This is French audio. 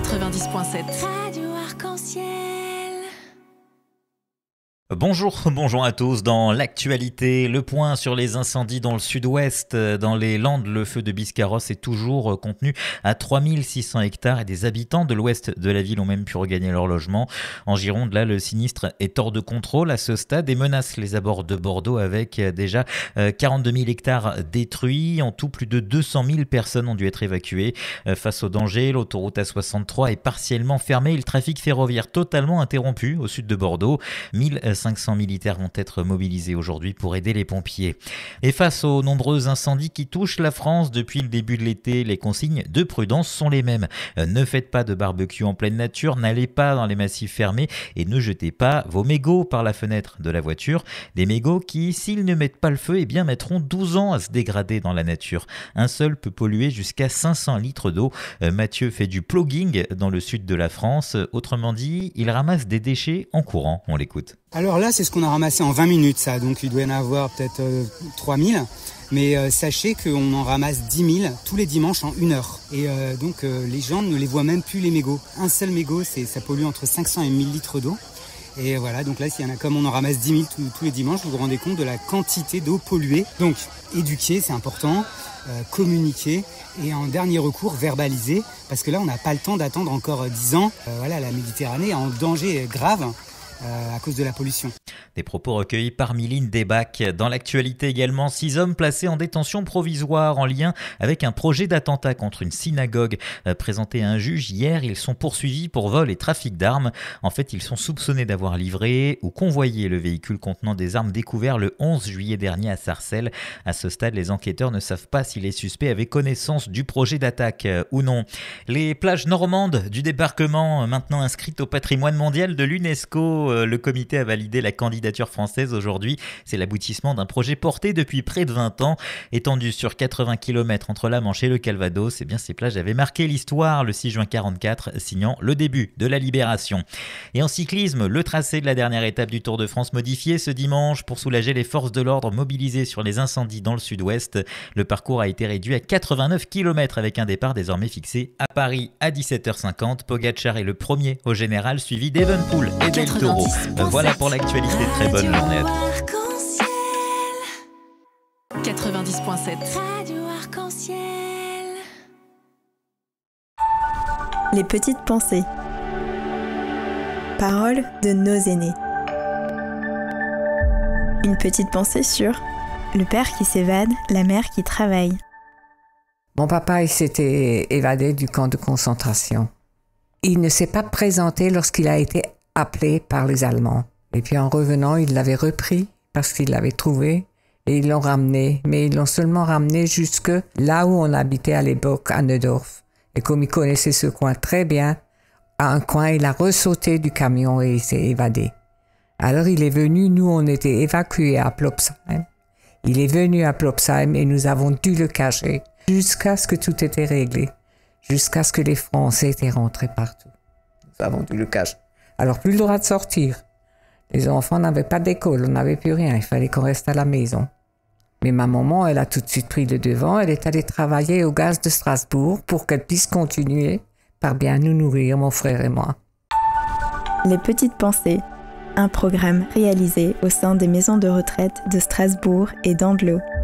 90.7. Radio Arc-en-Ciel. Bonjour à tous. Dans l'actualité, le point sur les incendies dans le sud-ouest. Dans les Landes, le feu de Biscarrosse est toujours contenu à 3600 hectares et des habitants de l'ouest de la ville ont même pu regagner leur logement. En Gironde, là, le sinistre est hors de contrôle à ce stade et menace les abords de Bordeaux avec déjà 42 000 hectares détruits. En tout, plus de 200 000 personnes ont dû être évacuées. Face au danger, l'autoroute A63 est partiellement fermée et le trafic ferroviaire totalement interrompu au sud de Bordeaux. 1500 militaires vont être mobilisés aujourd'hui pour aider les pompiers. Et face aux nombreux incendies qui touchent la France depuis le début de l'été, les consignes de prudence sont les mêmes. Ne faites pas de barbecue en pleine nature, n'allez pas dans les massifs fermés et ne jetez pas vos mégots par la fenêtre de la voiture. Des mégots qui, s'ils ne mettent pas le feu, mettront 12 ans à se dégrader dans la nature. Un seul peut polluer jusqu'à 500 litres d'eau. Mathieu fait du plogging dans le sud de la France. Autrement dit, il ramasse des déchets en courant. On l'écoute. Alors là, c'est ce qu'on a ramassé en 20 minutes, ça. Donc il doit y en avoir peut-être 3000. Mais sachez qu'on en ramasse 10 000 tous les dimanches en 1 heure. Et donc les gens ne les voient même plus, les mégots. Un seul mégot, ça pollue entre 500 et 1000 litres d'eau. Et voilà, donc là, comme on en ramasse 10 000 tous les dimanches, vous vous rendez compte de la quantité d'eau polluée. Donc, éduquer, c'est important, communiquer et en dernier recours, verbaliser. Parce que là, on n'a pas le temps d'attendre encore 10 ans. Voilà, la Méditerranée est en danger grave à cause de la pollution. Des propos recueillis par Mylène Debac. Dans l'actualité également, 6 hommes placés en détention provisoire en lien avec un projet d'attentat contre une synagogue. Présenté à un juge hier, ils sont poursuivis pour vol et trafic d'armes. En fait, ils sont soupçonnés d'avoir livré ou convoyé le véhicule contenant des armes découvert le 11 juillet dernier à Sarcelles. À ce stade, les enquêteurs ne savent pas si les suspects avaient connaissance du projet d'attaque ou non. Les plages normandes du débarquement, maintenant inscrites au patrimoine mondial de l'UNESCO. Le comité a validé la candidature française aujourd'hui. C'est l'aboutissement d'un projet porté depuis près de 20 ans. Étendu sur 80 km entre la Manche et le Calvados, ces plages avaient marqué l'histoire le 6 juin 1944, signant le début de la libération. Et en cyclisme, le tracé de la dernière étape du Tour de France modifié ce dimanche pour soulager les forces de l'ordre mobilisées sur les incendies dans le sud-ouest. Le parcours a été réduit à 89 km avec un départ désormais fixé à Paris à 17h50. Pogacar est le premier au général, suivi d'Evenepoel et Del Toro. Voilà pour l'actualité. Très bonne journée à tous. 90.7. Radio Arc-en-Ciel. Les petites pensées. Paroles de nos aînés. Une petite pensée sur le père qui s'évade, la mère qui travaille. Mon papa, il s'était évadé du camp de concentration. Il ne s'est pas présenté lorsqu'il a été appelé par les Allemands. Et puis en revenant, ils l'avaient repris parce qu'ils l'avaient trouvé et ils l'ont ramené. Mais ils l'ont seulement ramené jusque là où on habitait à l'époque, à Neudorf. Et comme il connaissait ce coin très bien, à un coin, il a ressauté du camion et il s'est évadé. Alors il est venu, nous on était évacués à Plopsheim. Il est venu à Plopsheim et nous avons dû le cacher jusqu'à ce que tout était réglé, jusqu'à ce que les Français étaient rentrés partout. Nous avons dû le cacher. Alors plus le droit de sortir. Les enfants n'avaient pas d'école, on n'avait plus rien, il fallait qu'on reste à la maison. Mais ma maman, elle a tout de suite pris le devant, elle est allée travailler au gaz de Strasbourg pour qu'elle puisse continuer par bien nous nourrir, mon frère et moi. Les petites pensées, un programme réalisé au sein des maisons de retraite de Strasbourg et d'Andelot.